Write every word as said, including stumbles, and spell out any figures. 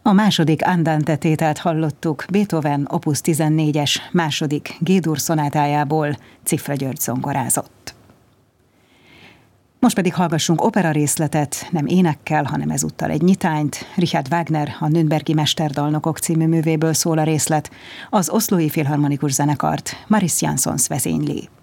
A második Andante tételt hallottuk Beethoven opus tizennégyes második G-dur szonátájából, Cifra György zongorázott. Most pedig hallgassunk opera részletet, nem énekkel, hanem ezúttal egy nyitányt. Richard Wagner, a Nürnbergi Mesterdalnokok című művéből szól a részlet, az Oszlói Filharmonikus Zenekart Maris Jansons vezényli.